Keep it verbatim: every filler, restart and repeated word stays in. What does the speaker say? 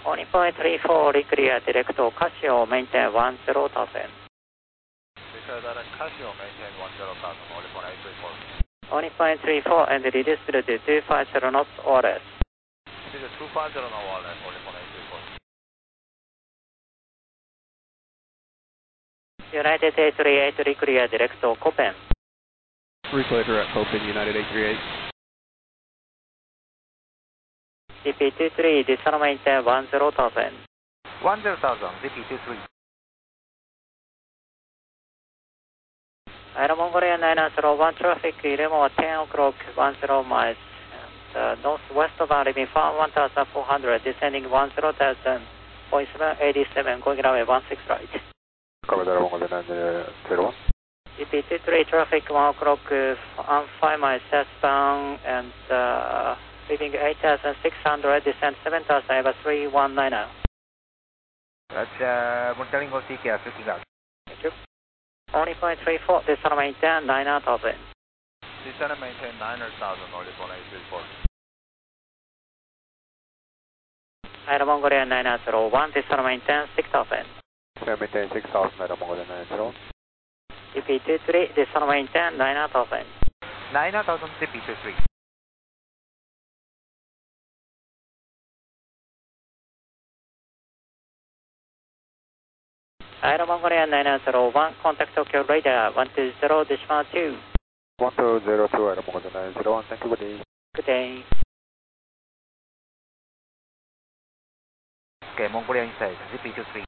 Only point three four, reclear direct to Casio, maintain one zero thousand. Reclear direct Casio, maintain one zero thousand, only point eight three four. Only point three four and reduce to two five zero knots or less. This is two five zero knots or less, only point eight three four. United eight three eight, reclear direct to Copen. Reclear direct Copen, United eight three eight. D P two three, descend maintain one zero thousand. one zero thousand, D P two three. Aero Mongolia nine zero one, traffic eleven ten o'clock, ten miles. And, uh, northwest of Alibi, farm one thousand four hundred, descending one zero thousand, point seven eight seven, going runway one six right. Cover Aero Mongolia nine zero one. D P two three, traffic one o'clock, uh, five miles southbound, and uh, leaving eight thousand six hundred, descend seven thousand, over three one nine zero. That's uh, monitoring O C K R fifty knots. Thank you. Only point three four, descend maintain nine thousand. Descend and maintain nine thousand, only point eight three four. Aero Mongolia nine zero one, descend maintain six thousand. Descend maintain six thousand, Aero Mongolia nine zero one. D P two three, descend maintain nine thousand. nine thousand, D P two three. Aero Mongolia nine zero one, contact Tokyo radar one two zero decimal two. one two zero two, Aero Mongolia nine zero one, thank you, good day. Good day. Okay, Mongolia inside, D P two three.